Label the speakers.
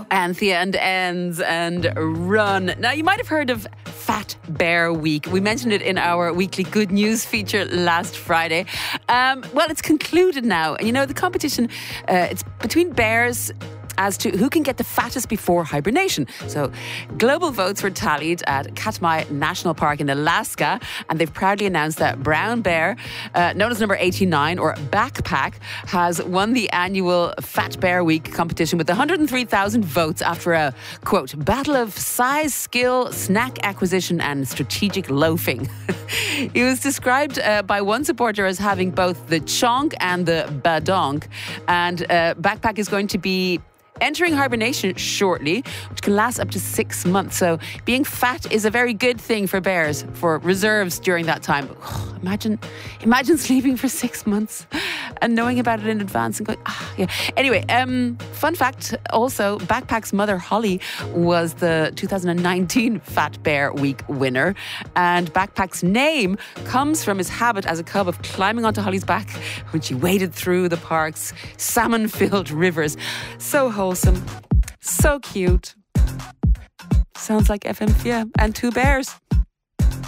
Speaker 1: Anthea and Ends and Run. Now, you might have heard of Fat Bear Week. We mentioned it in our weekly good news feature last Friday. Well, it's concluded now. And you know, the competition, it's between bears as to who can get the fattest before hibernation. So global votes were tallied at Katmai National Park in Alaska, and they've proudly announced that brown bear, known as number 89 or Backpack, has won the annual Fat Bear Week competition with 103,000 votes after a, quote, battle of size, skill, snack acquisition and strategic loafing. He was described by one supporter as having both the chonk and the badonk, and Backpack is going to be entering hibernation shortly, which can last up to 6 months. So being fat is a very good thing for bears, for reserves during that time. Imagine sleeping for 6 months and knowing about it in advance and going, yeah. Anyway, fun fact also, Backpack's mother, Holly, was the 2019 Fat Bear Week winner. And Backpack's name comes from his habit as a cub of climbing onto Holly's back when she waded through the park's salmon-filled rivers. So wholesome, so cute. Sounds like FM4 and two bears.